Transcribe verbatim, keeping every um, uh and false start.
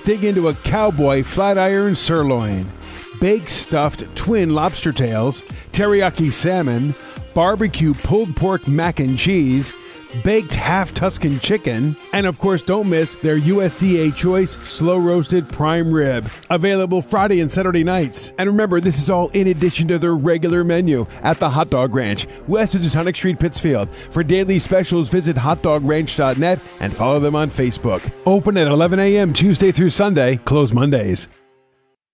dig into a cowboy flat iron sirloin, baked stuffed twin lobster tails, teriyaki salmon, barbecue pulled pork mac and cheese, baked half Tuscan chicken, and of course don't miss their U S D A choice slow roasted prime rib, available Friday and Saturday nights. And remember, this is all in addition to their regular menu at the Hot Dog Ranch, west of Tonic Street, Pittsfield. For daily specials, visit hot dog ranch dot net and follow them on Facebook. Open at eleven a.m. Tuesday through Sunday, close Mondays.